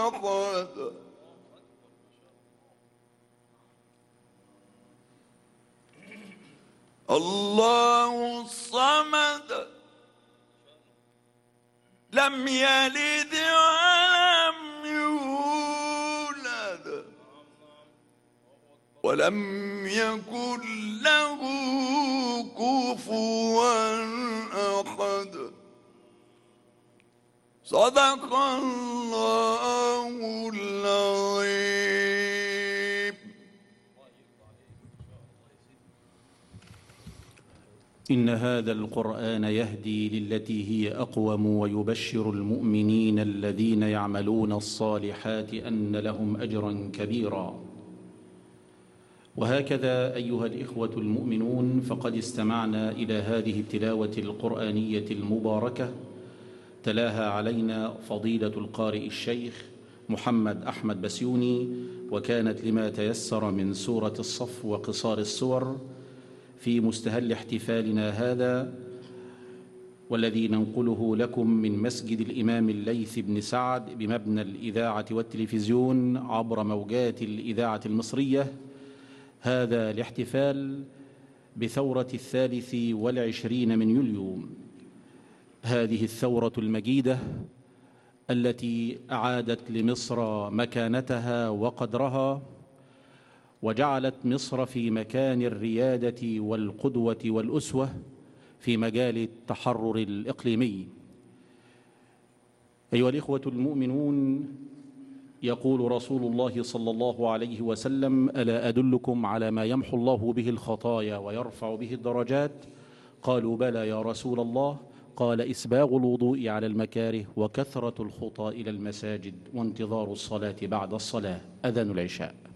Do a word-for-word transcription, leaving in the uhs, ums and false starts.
أحد الله الصمد لم يلد ولم يولد ولم يكن له كفوا أحد صدق الله العظيم. إن هذا القرآن يهدي للتي هي أقوم ويبشر المؤمنين الذين يعملون الصالحات أن لهم أجرا كبيرا. وهكذا أيها الإخوة المؤمنون، فقد استمعنا إلى هذه التلاوة القرآنية المباركة تلاها علينا فضيلة القارئ الشيخ محمد أحمد بسيوني، وكانت لما تيسر من سورة الصف وقصار السور في مستهل احتفالنا هذا، والذي ننقله لكم من مسجد الإمام الليث بن سعد بمبنى الإذاعة والتلفزيون عبر موجات الإذاعة المصرية. هذا الاحتفال بثورة الثالث والعشرين من يوليو، هذه الثورة المجيدة التي أعادت لمصر مكانتها وقدرها، وجعلت مصر في مكان الريادة والقدوة والأسوة في مجال التحرر الإقليمي. أيها الإخوة المؤمنون، يقول رسول الله صلى الله عليه وسلم: ألا أدلكم على ما يمحو الله به الخطايا ويرفع به الدرجات؟ قالوا: بلى يا رسول الله. قال: إسباغ الوضوء على المكاره وكثرة الخطى إلى المساجد وانتظار الصلاة بعد الصلاة. أذان العشاء.